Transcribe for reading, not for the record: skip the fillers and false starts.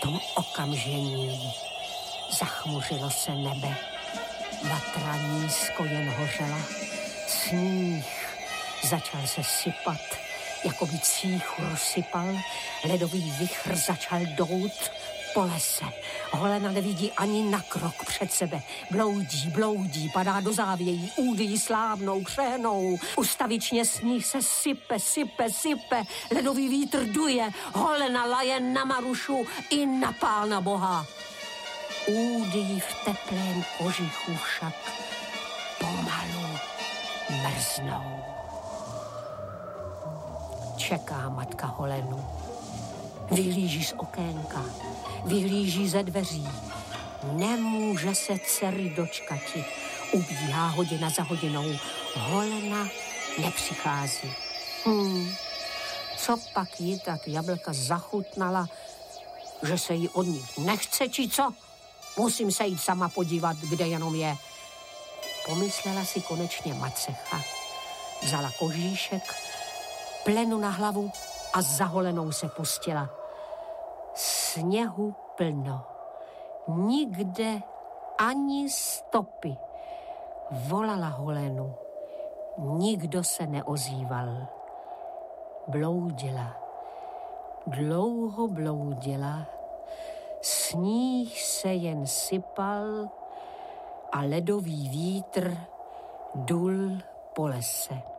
tom okamžení zachmuřilo se nebe. Vatra nízko jen hořela. Sníh začal se sypat, jako by cíchur sypal. Ledový vichr začal dout po lese. Holena nevidí ani na krok před sebe. Bloudí, padá do závějí, údy slávnou, křehnou. Ustavičně sníh se sype. Ledový vítr duje, holena laje na Marušu i na Pána Boha. Údy v teplém kožichu však pomalu mrznou. Čeká matka holenu. Vyhlíží z okénka, vyhlíží ze dveří. Nemůže se dcery dočkati. Ubíhá hodina za hodinou. Holena nepřichází. Co pak jí tak jablka zachutnala, že se jí od nich nechce, či co? Musím se jít sama podívat, kde jenom je. Pomyslela si konečně macecha. Vzala kožíšek, plenu na hlavu a za holenou se pustila. Sněhu plno. Nikde ani stopy. Volala holenu. Nikdo se neozýval. Bloudila. Dlouho bloudila. Sníh se jen sypal a ledový vítr dul po lese.